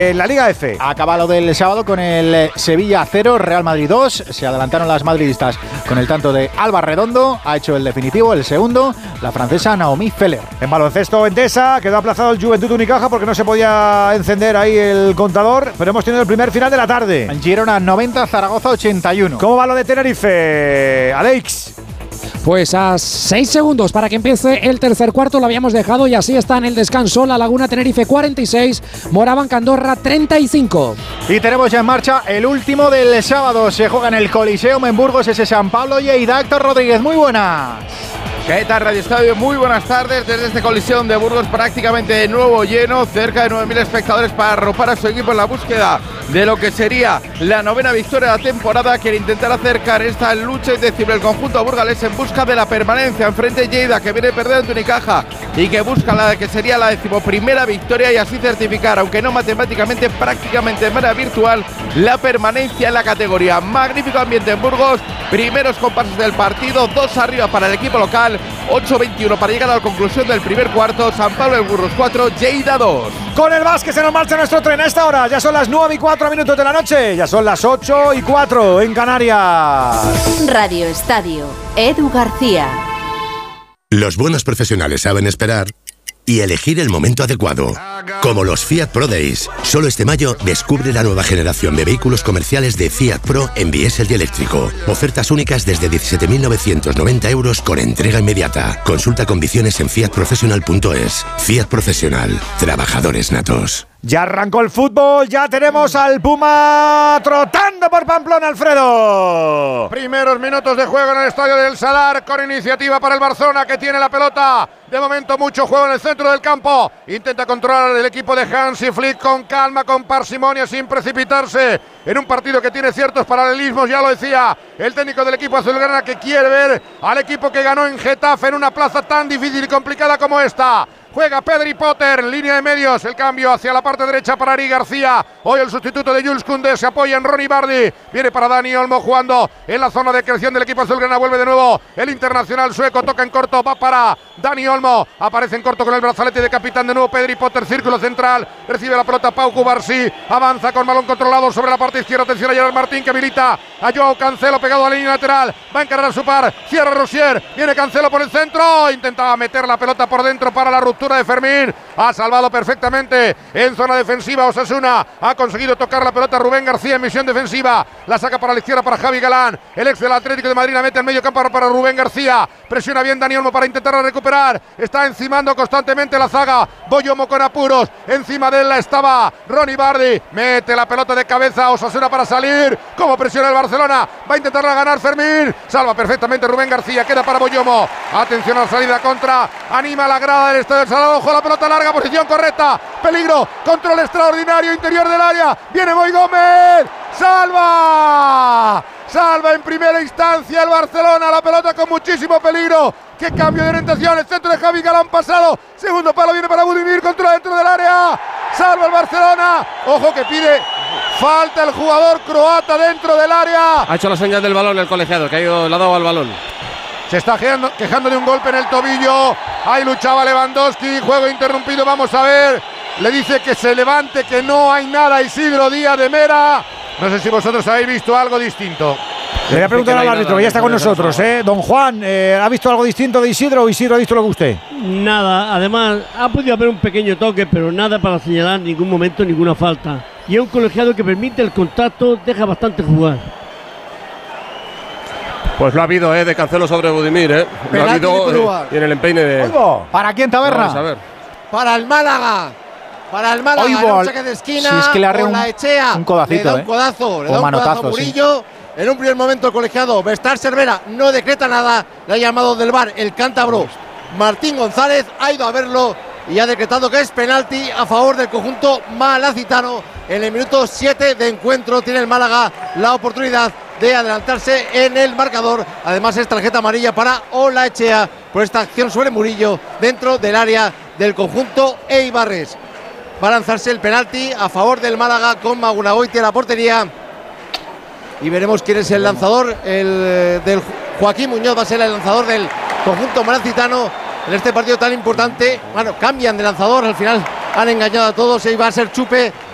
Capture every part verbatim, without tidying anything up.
En la Liga F. Acaba lo del sábado con el Sevilla cero, Real Madrid dos. Se adelantaron las madridistas con el tanto de Alba Redondo. Ha hecho el definitivo, el segundo, la francesa Naomi Feller. En baloncesto, Endesa, quedó aplazado el Juventud Unicaja porque no se podía encender ahí el contador, pero hemos tenido el primer final de la tarde. Girona noventa, Zaragoza ochenta y uno. ¿Cómo va lo de Tenerife, Alex? Pues a seis segundos para que empiece el tercer cuarto lo habíamos dejado y así está en el descanso. La Laguna Tenerife cuarenta y seis, Morabanca Andorra treinta y cinco. Y tenemos ya en marcha el último del sábado. Se juega en el Coliseum en Burgos, ese San Pablo y Héctor Rodríguez. Muy buenas. ¿Qué tal, Radio Estadio? Muy buenas tardes desde este Coliseum de Burgos, prácticamente de nuevo lleno, cerca de nueve mil espectadores para arropar a su equipo en la búsqueda de lo que sería la novena victoria de la temporada. Quiere intentar acercar esta lucha indecible el conjunto burgalés en busca de la permanencia. Enfrente Lleida, que viene perdiendo ante Unicaja y que busca la que sería la decimoprimera victoria y así certificar, aunque no matemáticamente, prácticamente de manera virtual, la permanencia en la categoría. Magnífico ambiente en Burgos, primeros compases del partido, dos arriba para el equipo local, ocho veintiuno para llegar a la conclusión del primer cuarto. San Pablo el Burgos cuatro, Lleida dos. Con el básquet se nos marcha nuestro tren a esta hora. Ya son las nueve y cuatro minutos de la noche. Ya son las ocho y cuatro en Canarias. Radio Estadio, Edu García. Los buenos profesionales saben esperar y elegir el momento adecuado. Como los Fiat Pro Days. Solo este mayo descubre la nueva generación de vehículos comerciales de Fiat Pro en diésel y eléctrico. Ofertas únicas desde diecisiete mil novecientos noventa euros con entrega inmediata. Consulta condiciones en fiat professional punto es. Fiat Profesional. Trabajadores natos. Ya arrancó el fútbol, ya tenemos al Puma trotando por Pamplona, Alfredo. Primeros minutos de juego en el estadio del Sadar, con iniciativa para el Barcelona, que tiene la pelota. De momento mucho juego en el centro del campo. Intenta controlar el equipo de Hansi Flick con calma, con parsimonia, sin precipitarse. En un partido que tiene ciertos paralelismos, ya lo decía el técnico del equipo azulgrana, que quiere ver al equipo que ganó en Getafe en una plaza tan difícil y complicada como esta. Juega Pedri Potter en línea de medios. El cambio hacia la parte derecha para Ari García. Hoy el sustituto de Jules Koundé se apoya en Ronny Bardi. Viene para Dani Olmo jugando en la zona de creación del equipo azulgrana. Vuelve de nuevo el internacional sueco. Toca en corto. Va para Dani Olmo. Aparece en corto con el brazalete de capitán de nuevo Pedri Potter. Círculo central. Recibe la pelota Pau Cubarsí. Avanza con balón controlado sobre la parte izquierda. Atención a Gerard Martín, que habilita a Joao Cancelo pegado a la línea lateral. Va a encarar a su par. Cierra Rosier. Viene Cancelo por el centro. Intentaba meter la pelota por dentro para la ruptura de Fermín. Ha salvado perfectamente en zona defensiva Osasuna. Ha conseguido tocar la pelota Rubén García en misión defensiva. La saca para la izquierda para Javi Galán. El ex del Atlético de Madrid la mete en medio campo para Rubén García. Presiona bien Dani Olmo para intentar recuperar. Está encimando constantemente la zaga. Boyomo con apuros. Encima de él estaba Ronny Bardi. Mete la pelota de cabeza Osasuna para salir. Como presiona el Barcelona. Va a intentarla ganar Fermín. Salva perfectamente Rubén García. Queda para Boyomo. Atención a la salida contra. Anima la grada del Estadio del Salado. Ojo, la pelota larga, posición correcta. Peligro, control extraordinario, interior del área. Viene Boy Gómez. ¡Salva! Salva en primera instancia el Barcelona. La pelota con muchísimo peligro. ¡Qué cambio de orientación! El centro de Javi Galán pasado. Segundo palo viene para Budimir. Controla dentro del área. Salva el Barcelona. Ojo que pide falta el jugador croata dentro del área. Ha hecho la señal del balón el colegiado, que ha ido, le ha dado al balón. Se está quejando, quejando de un golpe en el tobillo. Ahí luchaba Lewandowski. Juego interrumpido. Vamos a ver. Le dice que se levante, que no hay nada. Isidro Díaz de Mera. No sé si vosotros habéis visto algo distinto. Le voy a preguntar al árbitro, que ya está con nosotros, ¿eh? Don Juan, eh, ¿ha visto algo distinto de Isidro o Isidro ha visto lo que usted? Nada. Además, ha podido haber un pequeño toque, pero nada para señalar en ningún momento ninguna falta. Y es un colegiado que permite el contacto, deja bastante jugar. Pues lo ha habido, ¿eh? De Cancelo sobre Budimir, ¿eh? Lo ha habido eh, y en el empeine de… Oigo. ¿Para quién, Taberna? Vamos a ver. Para el Málaga. Para el Málaga. Oigo. Un saque de esquina. Si es que le arre un, Echea. un codacito, le da un ¿eh? codazo. Le o da un manotazo, codazo a Murillo. Sí. En un primer momento el colegiado Vestar Cervera no decreta nada. Le ha llamado del V A R el cántabro Martín González. Ha ido a verlo y ha decretado que es penalti a favor del conjunto malacitano. En el minuto siete de encuentro tiene el Málaga la oportunidad de adelantarse en el marcador. Además es tarjeta amarilla para Olaechea por esta acción sobre Murillo dentro del área del conjunto eibarres. Va a lanzarse el penalti a favor del Málaga con Magunagoiti a la portería. Y veremos quién es el lanzador. El del Joaquín Muñoz va a ser el lanzador del conjunto malacitano en este partido tan importante. Bueno, cambian de lanzador, al final han engañado a todos y va a ser Chupe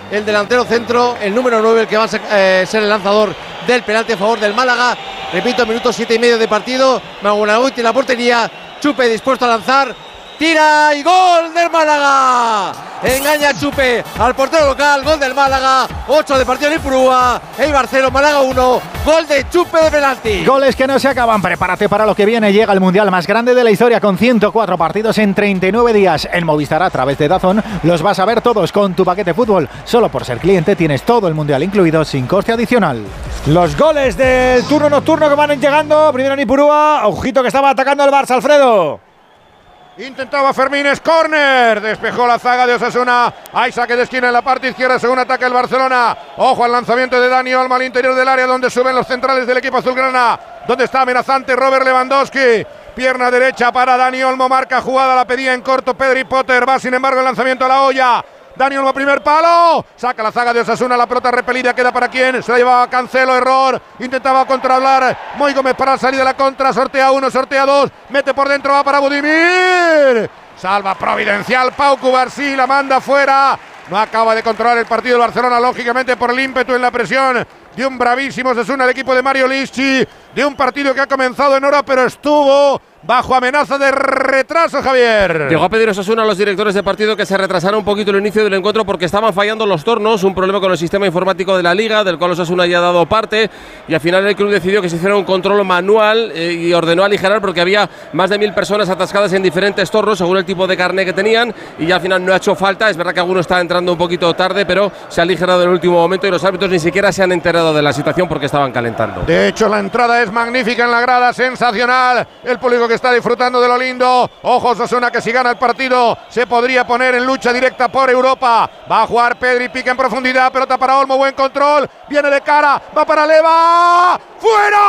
el delantero centro, el número nueve, el que va a ser, eh, ser el lanzador del penalti a favor del Málaga. Repito, minuto siete y medio de partido. Magunaguti en la portería. Chupe dispuesto a lanzar. Tira y gol del Málaga. Engaña Chupe al portero local. Gol del Málaga. ocho de partido en Ipurúa. Eibar cero, Málaga uno. Gol de Chupe de penalti. Goles que no se acaban. Prepárate para lo que viene. Llega el mundial más grande de la historia con ciento cuatro partidos en treinta y nueve días. En Movistar a través de DAZN los vas a ver todos con tu paquete fútbol. Solo por ser cliente tienes todo el mundial incluido sin coste adicional. Los goles del turno nocturno que van llegando. Primero en Ipurúa. Ojito que estaba atacando el Barça, Alfredo. Intentaba Fermín, es córner, despejó la zaga de Osasuna, hay saque de esquina en la parte izquierda, según ataca el Barcelona. Ojo al lanzamiento de Dani Olmo al interior del área donde suben los centrales del equipo azulgrana, donde está amenazante Robert Lewandowski. Pierna derecha para Dani Olmo, marca jugada, la pedía en corto Pedri Potter, va sin embargo el lanzamiento a la olla. Dani Olmo, primer palo, saca la zaga de Osasuna, la pelota repelida, queda para quién, se la llevaba Cancelo, error, intentaba controlar Moi Gómez para salir de la contra, sortea uno, sortea dos, mete por dentro, va para Budimir, salva providencial Pau Cubarsí, la manda fuera, no acaba de controlar el partido del Barcelona, lógicamente por el ímpetu en la presión de un bravísimo Osasuna, el equipo de Mario Lisci, de un partido que ha comenzado en hora, pero estuvo bajo amenaza de retraso, Javier. Llegó a pedir Osasuna a los directores de partido que se retrasara un poquito el inicio del encuentro porque estaban fallando los tornos, un problema con el sistema informático de la Liga, del cual Osasuna ya ha dado parte, y al final el club decidió que se hiciera un control manual eh, y ordenó aligerar porque había más de mil personas atascadas en diferentes tornos según el tipo de carné que tenían, y ya al final no ha hecho falta. Es verdad que alguno está entrando un poquito tarde, pero se ha aligerado en el último momento y los árbitros ni siquiera se han enterado de la situación porque estaban calentando. De hecho, la entrada es magnífica en la grada, sensacional. El público que está disfrutando de lo lindo. Ojo, Osasuna, que si gana el partido se podría poner en lucha directa por Europa. Va a jugar Pedri, pica en profundidad, pelota para Olmo, buen control. Viene de cara, va para Leva. ¡Fuera!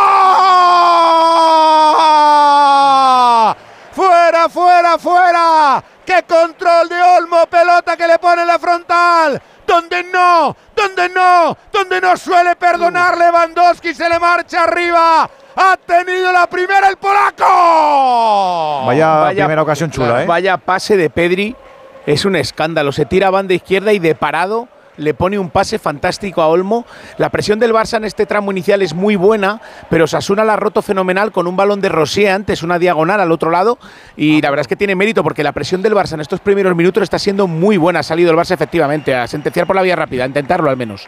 ¡Fuera, fuera, fuera! ¡Qué control de Olmo! Pelota que le pone en la frontal. Donde no, donde no, donde no suele perdonar Lewandowski, se le marcha arriba. Ha tenido la primera el polaco. Vaya, vaya primera ocasión chula, ¿eh? Vaya pase de Pedri, es un escándalo. Se tira a banda izquierda y de parado le pone un pase fantástico a Olmo. La presión del Barça en este tramo inicial es muy buena, pero Osasuna la ha roto fenomenal con un balón de Rosier antes, una diagonal al otro lado, y la verdad es que tiene mérito porque la presión del Barça en estos primeros minutos está siendo muy buena. Ha salido el Barça efectivamente a sentenciar por la vía rápida, a intentarlo al menos.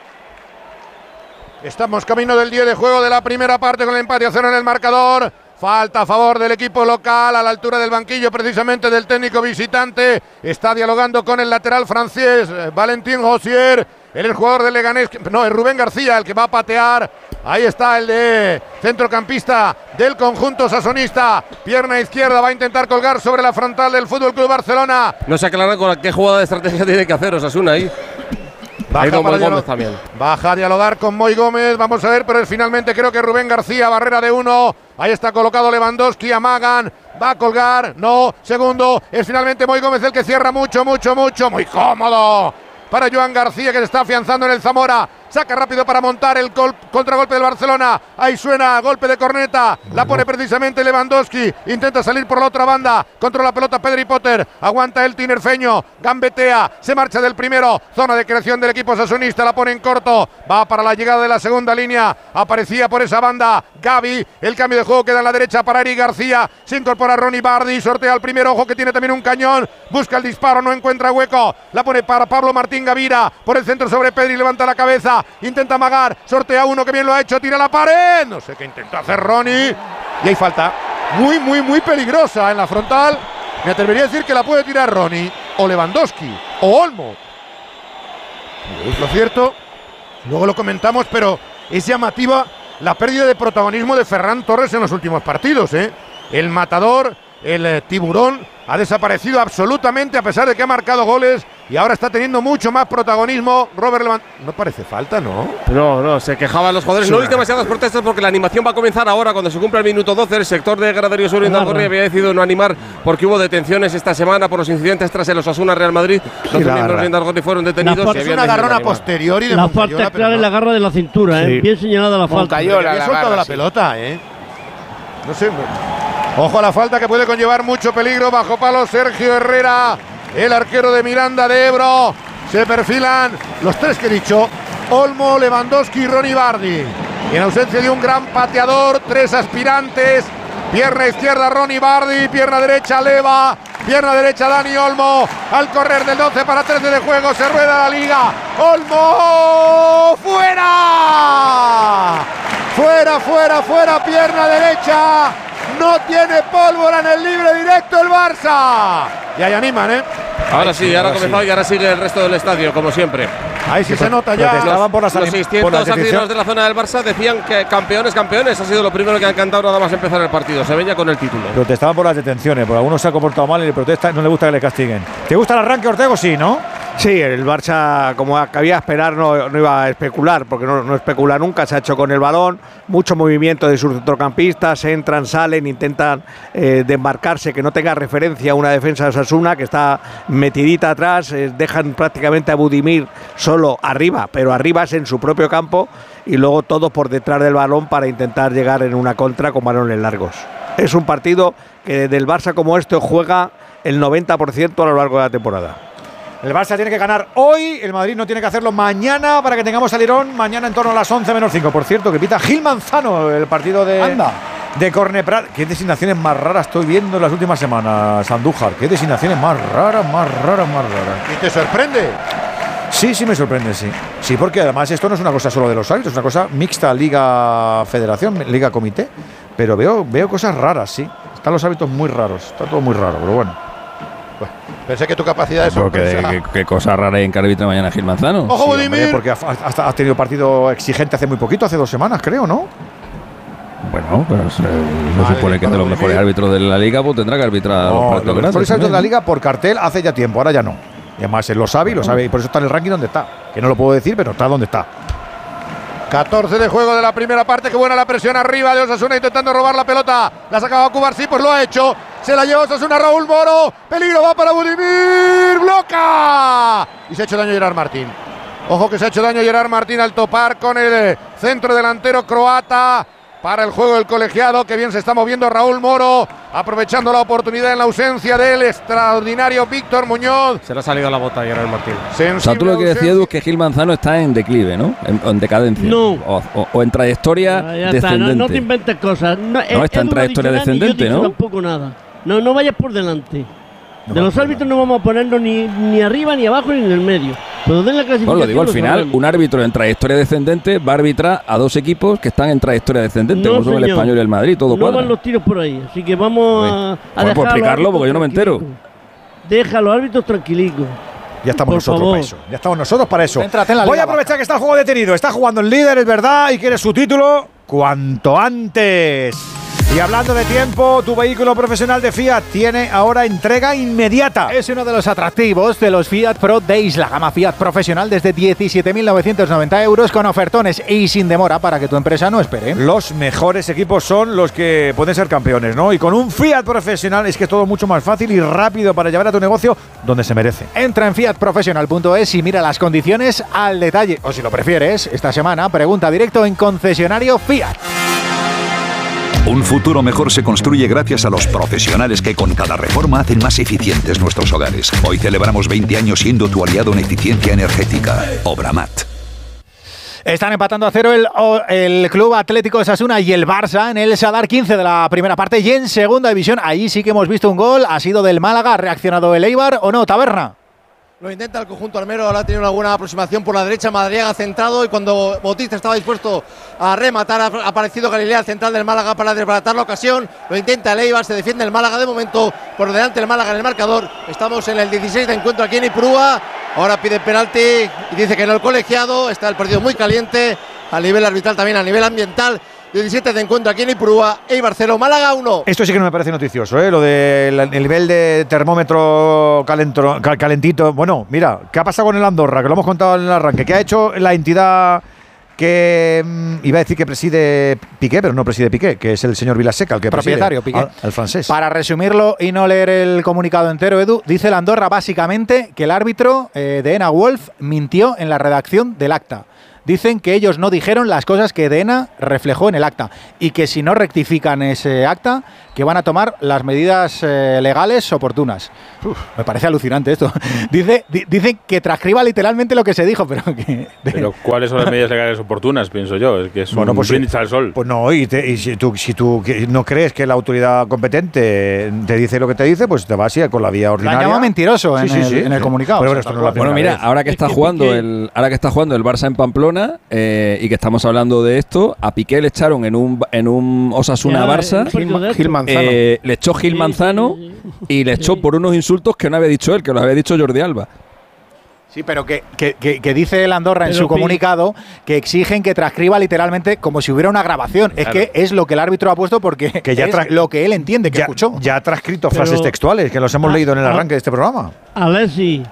Estamos camino del día de juego de la primera parte con el empate a cero en el marcador. Falta a favor del equipo local a la altura del banquillo precisamente del técnico visitante. Está dialogando con el lateral francés Valentín Rosier. Él es el jugador del Leganés, no, es Rubén García el que va a patear. Ahí está el de centrocampista del conjunto sasonista. Pierna izquierda, va a intentar colgar sobre la frontal del Fútbol Club Barcelona. No se aclara con qué jugada de estrategia tiene que hacer Osasuna ahí. Baja, para Gómez también. Baja a dialogar con Moi Gómez, vamos a ver, pero es finalmente creo que Rubén García, barrera de uno. Ahí está colocado Lewandowski, amagan, va a colgar, no, segundo, es finalmente Moi Gómez el que cierra mucho, mucho, mucho, muy cómodo para Joan García que se está afianzando en el Zamora. Saca rápido para montar el gol, contragolpe del Barcelona. Ahí suena, golpe de corneta. La pone precisamente Lewandowski. Intenta salir por la otra banda. Controla la pelota Pedri Potter. Aguanta el tinerfeño. Gambetea. Se marcha del primero. Zona de creación del equipo sasunista. La pone en corto. Va para la llegada de la segunda línea. Aparecía por esa banda Gavi. El cambio de juego queda en la derecha para Eric García. Se incorpora Ronnie Bardi. Sortea al primero. Ojo que tiene también un cañón. Busca el disparo. No encuentra hueco. La pone para Pablo Martín Gavira. Por el centro sobre Pedri. Levanta la cabeza. Intenta amagar, sortea uno que bien lo ha hecho, tira la pared, no sé qué intentó hacer Ronnie, y hay falta muy, muy, muy peligrosa en la frontal. Me atrevería a decir que la puede tirar Ronnie, o Lewandowski, o Olmo. Es lo cierto, luego lo comentamos, pero es llamativa la pérdida de protagonismo de Ferran Torres en los últimos partidos, ¿eh? El matador, el eh, tiburón, ha desaparecido absolutamente a pesar de que ha marcado goles y ahora está teniendo mucho más protagonismo Robert Lewandowski. No parece falta, ¿no? No, no, se quejaban los jugadores. Sí, no hay demasiadas protestas porque la animación va a comenzar ahora cuando se cumpla el minuto doce. El sector de Graderío Sur Indalgorri había decidido no animar porque hubo detenciones esta semana por los incidentes tras el Osasuna Real Madrid. Los sí, miembros de Indalgorri fueron detenidos. Es una agarrón a posteriori de La falta es clara en la garra de la cintura, sí. ¿eh? Bien señalada la falta. Moncayola, había soltado la sí. pelota, ¿eh? No sé. Ojo a la falta que puede conllevar mucho peligro. Bajo palo Sergio Herrera, el arquero de Miranda de Ebro. Se perfilan los tres que he dicho: Olmo, Lewandowski y Ronnie Bardi. Y en ausencia de un gran pateador, tres aspirantes. Pierna izquierda Ronnie Bardi, pierna derecha Leva, pierna derecha Dani Olmo. Al correr del doce para trece de juego se rueda la liga. Olmo, fuera. Fuera, fuera, fuera, pierna derecha. No tiene pólvora en el libre directo el Barça. Y ahí animan, ¿eh? Ahora sí, ahora ha comenzado y ahora sigue el resto del estadio, como siempre. Ahí sí, sí se nota ya. Estaban por las los seiscientos aficionados de la zona del Barça decían que campeones, campeones. Ha sido lo primero que han cantado nada más empezar el partido. Se ven ya con el título. Protestaban por las detenciones, porque algunos se ha comportado mal y le protesta, no le gusta que le castiguen. ¿Te gusta el arranque, Ortego? Sí, ¿no? Sí, el Barça, como cabía esperar, no, no iba a especular, porque no, no especula nunca, se ha hecho con el balón, mucho movimiento de sus centrocampistas, entran, salen, intentan eh, desmarcarse, que no tenga referencia a una defensa de Osasuna, que está metidita atrás, eh, dejan prácticamente a Budimir solo arriba, pero arriba es en su propio campo, y luego todos por detrás del balón para intentar llegar en una contra con balones largos. Es un partido que del Barça como este juega el noventa por ciento a lo largo de la temporada. El Barça tiene que ganar hoy, el Madrid no tiene que hacerlo mañana para que tengamos salirón mañana en torno a las once menos cinco. Por cierto, que pita Gil Manzano el partido de, Anda. de Corneprat. Qué designaciones más raras estoy viendo en las últimas semanas, Andújar. Qué designaciones más raras, más raras, más raras. ¿Y te sorprende? Sí, sí me sorprende, sí. Sí, porque además esto no es una cosa solo de los árbitros, es una cosa mixta, Liga-Federación, Liga-Comité. Pero veo, veo cosas raras, sí. Están los árbitros muy raros, está todo muy raro, pero bueno. Pensé que tu capacidad de sorpresa. ¿Qué, qué cosa rara hay en que arbitra mañana Gil Manzano? ¡Ojo, Sí, Budimir! hombre, porque ha, ha, ha tenido partido exigente hace muy poquito, hace dos semanas, creo, ¿no? Bueno, pues eh, no se supone que es de los mejores árbitros de la liga, pues tendrá que arbitrar No, los los partidos mejores grandes. árbitros de la liga por cartel hace ya tiempo, ahora ya no. Y además él lo sabe y lo sabe, y por eso está en el ranking donde está. Que no lo puedo decir, pero está donde está. catorce de juego de la primera parte. Qué buena la presión arriba de Osasuna intentando robar la pelota. La sacaba Cubar, sí, pues lo ha hecho. Se la lleva Osasuna, Raúl Moro. Peligro, va para Budimir. ¡Bloca! Y se ha hecho daño Gerard Martín. Ojo que se ha hecho daño Gerard Martín al topar con el centro delantero croata. Para el juego del colegiado, que bien se está moviendo Raúl Moro, aprovechando la oportunidad en la ausencia del extraordinario Víctor Muñoz. Se le ha salido la bota a Gerard Martín. O sea, tú lo que decías, Edu, es que Gil Manzano está en declive, ¿no? En, en decadencia. No. O, o, o en trayectoria Ah, ya descendente. está, no, no te inventes cosas. No, No, está en Edu trayectoria no ha dicho nada, ni yo he descendente, dicho ¿no? tampoco nada. No, no vayas por delante. No de va los por árbitros no vamos a ponernos ni, ni arriba, ni abajo, ni en el medio. Cuando den la clasificación. Bueno, lo digo al lo final, sabremos. un árbitro en trayectoria descendente va a arbitrar a dos equipos que están en trayectoria descendente, No, como son el señor. Español y el Madrid, todo No cuadra. van los tiros por ahí, así que vamos a, a Pues dejar por a los explicarlo, porque yo no me árbitros entero. tranquilicos. Deja a los árbitros tranquilicos. Ya estamos Por nosotros favor. para eso. Ya estamos nosotros para eso. Céntrate en la Voy Liga a aprovechar que está el juego detenido. Está jugando el líder, es verdad, y quiere su título cuanto antes. Y hablando de tiempo, tu vehículo profesional de Fiat tiene ahora entrega inmediata. Es uno de los atractivos de los Fiat Pro Days, la gama Fiat profesional desde diecisiete mil novecientos noventa euros con ofertones y sin demora para que tu empresa no espere. Los mejores equipos son los que pueden ser campeones, ¿no? Y con un Fiat profesional es que es todo mucho más fácil y rápido para llevar a tu negocio donde se merece. Entra en fiat profesional punto es y mira las condiciones al detalle. O si lo prefieres, esta semana pregunta directo en concesionario Fiat. Un futuro mejor se construye gracias a los profesionales que con cada reforma hacen más eficientes nuestros hogares. Hoy celebramos veinte años siendo tu aliado en eficiencia energética. Obramat. Están empatando a cero el, o- el Club Atlético Osasuna y el Barça en el Sadar quince de la primera parte y en segunda división. Allí sí que hemos visto un gol. Ha sido del Málaga. ¿Ha reaccionado el Eibar o no, Taberna? Lo intenta el conjunto almero, ahora tiene una buena aproximación por la derecha, Madariaga centrado y cuando Bautista estaba dispuesto a rematar ha aparecido Galilea al central del Málaga para desbaratar la ocasión, lo intenta el Eibar, se defiende el Málaga de momento, por delante el Málaga en el marcador, estamos en el dieciséis de encuentro aquí en Ipurúa, ahora pide penalti y dice que no el colegiado, está el partido muy caliente, a nivel arbitral también, a nivel ambiental. diecisiete de encuentro aquí en Ipurúa, Eibar cero, Málaga uno. Esto sí que no me parece noticioso, ¿eh? Lo del el nivel de termómetro calentro, cal- calentito. Bueno, mira, ¿qué ha pasado con el Andorra? Que lo hemos contado en el arranque. ¿Qué ha hecho la entidad que mm, iba a decir que preside Piqué, pero no preside Piqué, que es el señor Vilaseca, el que Propietario, preside, Piqué. al, al francés? Para resumirlo y no leer el comunicado entero, Edu, dice el Andorra básicamente que el árbitro eh, de Ena Wolf mintió en la redacción del acta. dicen que ellos no dijeron las cosas que DENA reflejó en el acta y que si no rectifican ese acta, que van a tomar las medidas eh, legales oportunas. Uf, me parece alucinante esto. Dice, di, dicen que transcriba literalmente lo que se dijo, pero que... De... Pero ¿cuáles son las medidas legales oportunas? Pienso yo, es que es bueno, un pues, brindis al sol. Pues no, y, te, y si tú, si tú no crees que la autoridad competente te dice lo que te dice, pues te vas a ir con la vía ordinaria. La llama mentiroso en, sí, sí, el, sí, en el sí. comunicado. Pero, o sea, bueno, no bueno, mira, vez. ahora que está jugando el, ahora que está jugando el Barça en Pamplona eh, y que estamos hablando de esto, a Piqué le echaron en un en un Osasuna Barça, Gil, Gil Manzano. Eh, le echó Gil Manzano sí, sí, sí. y le echó por unos insultos que no había dicho él, que lo había dicho Jordi Alba. Sí, pero que, que, que, que dice el Andorra en pero su comunicado que exigen que transcriba literalmente como si hubiera una grabación. Claro. Es que es lo que el árbitro ha puesto porque que ya es lo que él entiende que ya, escuchó. Ya ha transcrito pero frases textuales que los hemos a, leído en el arranque a, de este programa. Alessi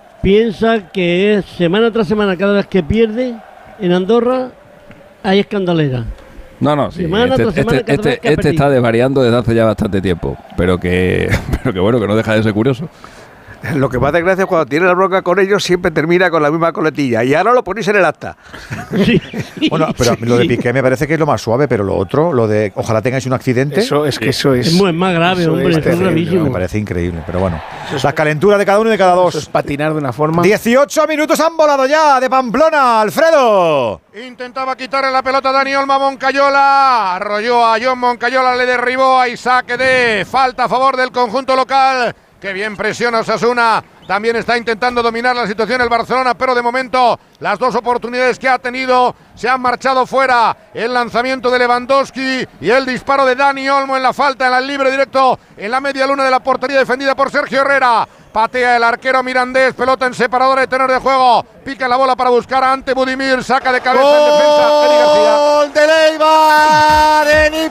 piensa que es semana tras semana, cada vez que pierde en Andorra hay escandalera. No, no, sí. Semana este, semana, este, este, este está desvariando desde hace ya bastante tiempo, pero que, pero que bueno, que no deja de ser curioso. Lo que más desgracia es cuando tiene la bronca con ellos siempre termina con la misma coletilla y ahora lo ponéis en el acta. Sí, bueno, pero lo de Piqué me parece que es lo más suave, pero lo otro, lo de ojalá tengáis un accidente. Eso es que eso es. Es muy más grave, hombre, es, es gravísimo. Me parece increíble, pero bueno. Es, las calenturas de cada uno y de cada dos. Eso es patinar de una forma. dieciocho minutos han volado ya de Pamplona, Alfredo. Intentaba quitarle la pelota a Dani Olmo a Moncayola. Arrolló a John Moncayola, le derribó a Isaac de falta a favor del conjunto local. Que bien presiona Osasuna. También está intentando dominar la situación el Barcelona, pero de momento las dos oportunidades que ha tenido se han marchado fuera. El lanzamiento de Lewandowski y el disparo de Dani Olmo en la falta, en el libre directo, en la media luna de la portería defendida por Sergio Herrera. Patea el arquero mirandés, pelota en separador de tenor de juego. Pica la bola para buscar ante Budimir, saca de cabeza ¡Gol en defensa. Eri García. ¡Gol de Leibar en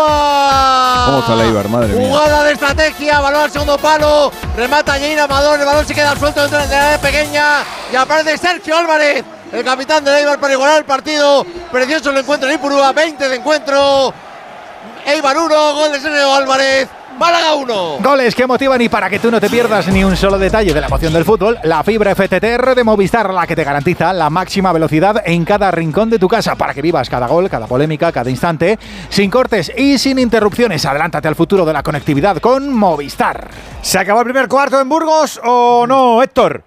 Ipurúa! ¿Cómo está Leibar, madre mía? Jugada de estrategia, balón al segundo palo, remata Jair Amador, el balón se queda suelto dentro de la área pequeña y aparece Sergio Álvarez, el capitán de Leibar, para igualar el partido. Precioso el encuentro en Ipurúa, veinte de encuentro. Eibar uno, gol de Sergio Álvarez. Málaga uno. Goles que motivan y para que tú no te pierdas ni un solo detalle de la emoción del fútbol, la fibra F T T R de Movistar, la que te garantiza la máxima velocidad en cada rincón de tu casa para que vivas cada gol, cada polémica, cada instante, sin cortes y sin interrupciones. Adelántate al futuro de la conectividad con Movistar. ¿Se acabó el primer cuarto en Burgos o no, Héctor?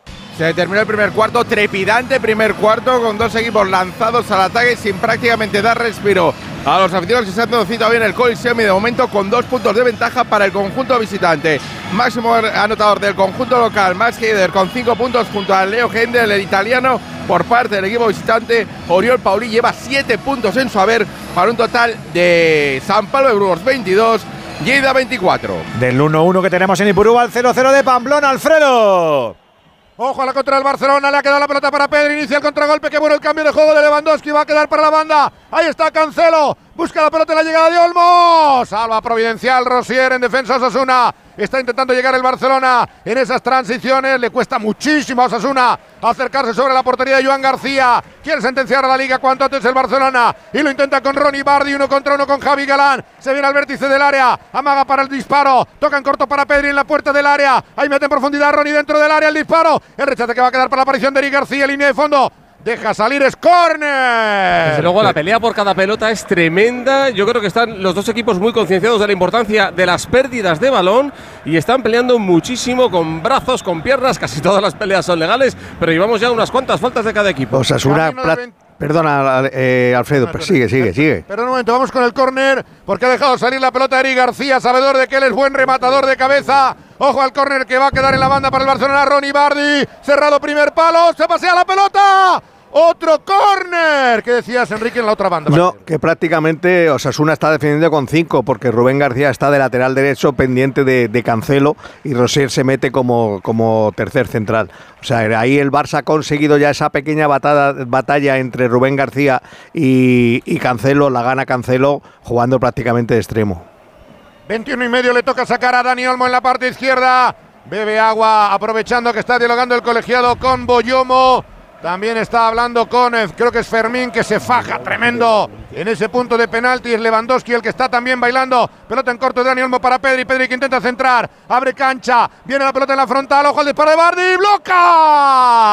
Se terminó el primer cuarto, trepidante primer cuarto, con dos equipos lanzados al ataque sin prácticamente dar respiro a los aficionados que se han dado cita hoy en el Coliseum y de momento con dos puntos de ventaja para el conjunto visitante. Máximo anotador del conjunto local, Max Heider, con cinco puntos junto a Leo Hendel, el italiano. Por parte del equipo visitante, Oriol Pauli lleva siete puntos en su haber para un total de San Pablo de Burgos veintidós, Lleida veinticuatro. Del uno uno que tenemos en Ipurúa al cero cero de Pamplona, Alfredo. Ojo a la contra del Barcelona, le ha quedado la pelota para Pedri, inicia el contragolpe, que bueno el cambio de juego de Lewandowski, va a quedar para la banda, ahí está Cancelo, busca la pelota en la llegada de Olmo, salva providencial Rosier en defensa Osasuna, está intentando llegar el Barcelona en esas transiciones, le cuesta muchísimo a Osasuna acercarse sobre la portería de Joan García, quiere sentenciar a la Liga cuanto antes el Barcelona, y lo intenta con Ronnie Bardi, uno contra uno con Javi Galán, se viene al vértice del área, amaga para el disparo, toca en corto para Pedri en la puerta del área, ahí mete en profundidad Ronnie dentro del área, el disparo, el rechace que va a quedar para la aparición de Eric García, línea de fondo, deja salir, es córner. Desde luego la pelea por cada pelota es tremenda. Yo creo que están los dos equipos muy concienciados de la importancia de las pérdidas de balón y están peleando muchísimo con brazos, con piernas. Casi todas las peleas son legales, pero llevamos ya unas cuantas faltas de cada equipo. Osasuna, perdona, eh, Alfredo, pero sigue, sigue, sigue. Pero un momento, vamos con el córner, porque ha dejado salir la pelota Eric García, sabedor de que él es buen rematador de cabeza. Ojo al córner que va a quedar en la banda para el Barcelona, Ronnie Bardi, cerrado primer palo, se pasea la pelota. Otro córner. ¿Qué decías, Enrique, en la otra banda? No, que prácticamente Osasuna está defendiendo con cinco, porque Rubén García está de lateral derecho pendiente de, de Cancelo y Rosier se mete como, como tercer central. O sea, ahí el Barça ha conseguido ya esa pequeña batalla, batalla entre Rubén García y, y Cancelo, la gana Cancelo jugando prácticamente de extremo. veintiuno y medio le toca sacar a Dani Olmo en la parte izquierda. Bebe agua aprovechando que está dialogando el colegiado con Boyomo. También está hablando con, creo que es Fermín, que se faja tremendo en ese punto de penalti. Es Lewandowski el que está también bailando. Pelota en corto de Dani Olmo para Pedri. Pedri que intenta centrar. Abre cancha. Viene la pelota en la frontal. Ojo al disparo de Bardi. ¡Bloca!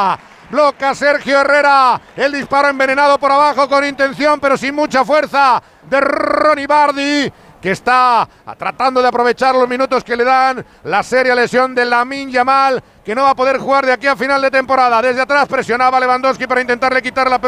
bloca Sergio Herrera, el disparo envenenado por abajo con intención pero sin mucha fuerza de Ronnie Bardi, que está tratando de aprovechar los minutos que le dan. La seria lesión de Lamine Yamal, que no va a poder jugar de aquí a final de temporada. Desde atrás presionaba Lewandowski para intentarle quitar la pelota